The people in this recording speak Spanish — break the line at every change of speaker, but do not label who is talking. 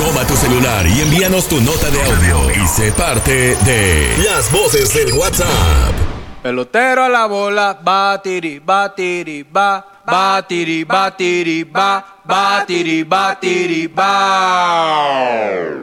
Toma tu celular y envíanos tu nota de audio y sé parte de Las Voces del WhatsApp.
Pelotero a la bola, batiri, batiri, ba, batiri, batiri, ba, batiri, batiri, ba.